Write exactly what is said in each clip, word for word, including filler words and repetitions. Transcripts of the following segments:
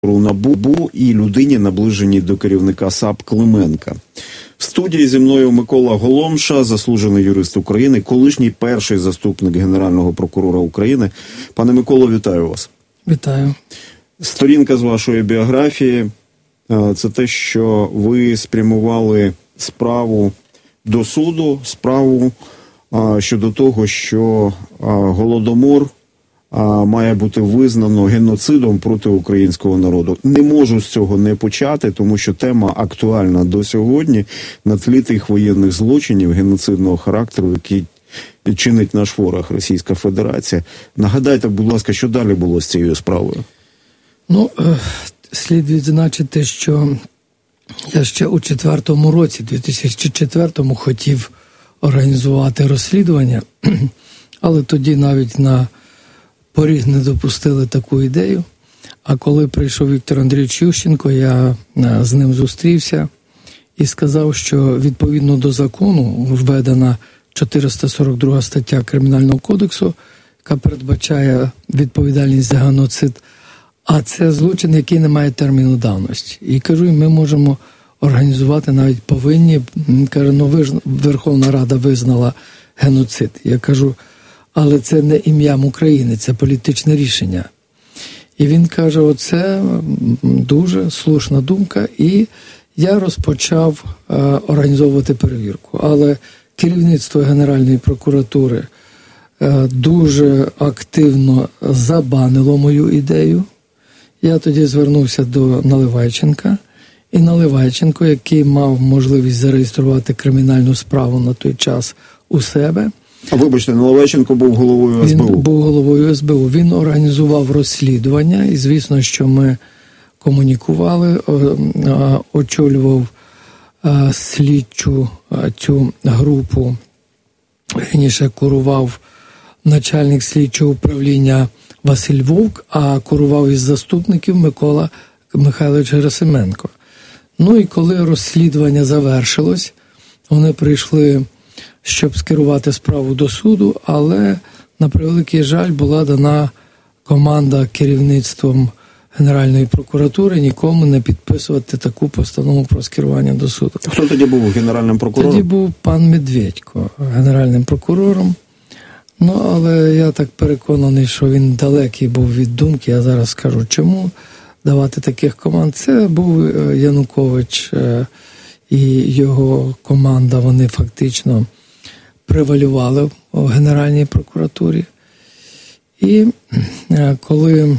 НАБУ і людині, наближеній до керівника САП Клименка. В студії зі мною Микола Голомша, заслужений юрист України, колишній перший заступник Генерального прокурора України. Пане Миколо, вітаю вас. Вітаю. Сторінка з вашої біографії – це те, що ви спрямували справу до суду, справу щодо того, що Голодомор має бути визнано геноцидом проти українського народу. Не можу з цього не почати, тому що тема актуальна до сьогодні на тлі тих воєнних злочинів геноцидного характеру, які чинить наш ворог Російська Федерація. Нагадайте, будь ласка, що далі було з цією справою? Ну, слід відзначити, що я ще у четвертому році, дві тисячі четвертому, хотів організувати розслідування, але тоді навіть на поріг не допустили таку ідею. А коли прийшов Віктор Андрійович Ющенко, я з ним зустрівся і сказав, що відповідно до закону введена чотириста сорок друга стаття Кримінального кодексу, яка передбачає відповідальність за геноцид, а це злочин, який не має терміну давності. І кажу, ми можемо організувати, навіть повинні. Він каже, ну ви ж, Верховна Рада визнала геноцид. Я кажу, але це не ім'ям України, це політичне рішення. І він каже, оце дуже слушна думка, і я розпочав е, організовувати перевірку. Але керівництво Генеральної прокуратури е, дуже активно забанило мою ідею. Я тоді звернувся до Наливайченка, і Наливайченко, який мав можливість зареєструвати кримінальну справу на той час у себе. А вибачте, Наливайченко був головою ес бе у. Він був головою ес бе у. Він організував розслідування, і звісно, що ми комунікували, очолював слідчу цю групу, вірніше курував начальник слідчого управління Василь Вовк, а курував із заступників Микола Михайлович Герасименко. Ну і коли розслідування завершилось, вони прийшли, щоб скерувати справу до суду, але, на превеликий жаль, була дана команда керівництвом Генеральної прокуратури нікому не підписувати таку постанову про скерування до суду. Хто тоді був генеральним прокурором? Тоді був пан Медведько генеральним прокурором. Ну, але я так переконаний, що він далекий був від думки, я зараз скажу, чому давати таких команд. Це був Янукович і його команда, вони фактично превалювали в Генеральній прокуратурі. І коли,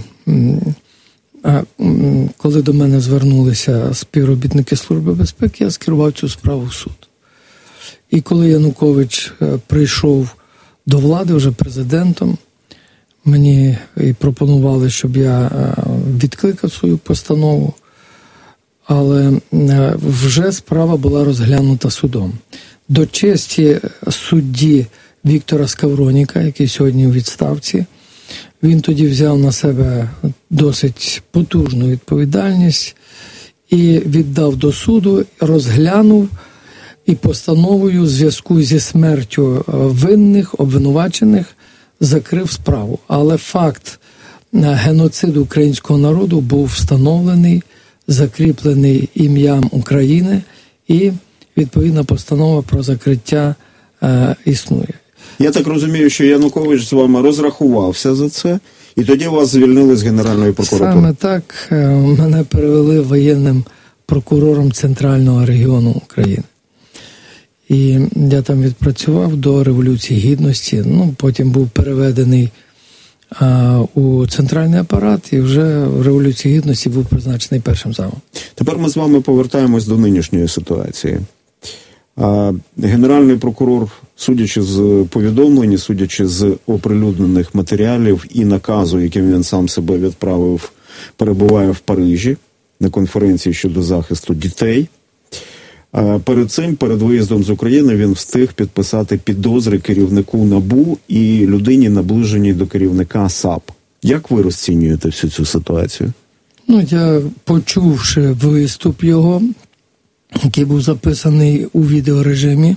коли до мене звернулися співробітники Служби безпеки, я скерував цю справу в суд. І коли Янукович прийшов до влади вже президентом, мені і пропонували, щоб я відкликав свою постанову, але вже справа була розглянута судом. До честі судді Віктора Скавроніка, який сьогодні у відставці, він тоді взяв на себе досить потужну відповідальність і віддав до суду, розглянув і постановою в зв'язку зі смертю винних, обвинувачених, закрив справу. Але факт геноциду українського народу був встановлений, закріплений ім'ям України, і відповідна постанова про закриття е, існує. Я так розумію, що Янукович з вами розрахувався за це, і тоді вас звільнили з Генеральної прокуратури. Саме так, е, мене перевели воєнним прокурором Центрального регіону України. І я там відпрацював до Революції Гідності, ну, потім був переведений а, у центральний апарат, і вже в Революції Гідності був призначений першим замом. Тепер ми з вами повертаємось до нинішньої ситуації. А, Генеральний прокурор, судячи з повідомлень, судячи з оприлюднених матеріалів і наказу, яким він сам себе відправив, перебуває в Парижі на конференції щодо захисту дітей. Перед цим, перед виїздом з України, він встиг підписати підозри керівнику НАБУ і людині, наближеній до керівника САП. Як ви розцінюєте всю цю ситуацію? Ну, я, почувши виступ його, який був записаний у відеорежимі,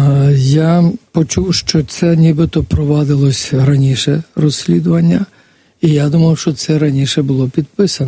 я почув, що це нібито провадилось раніше розслідування, І я думав, що це раніше було підписано.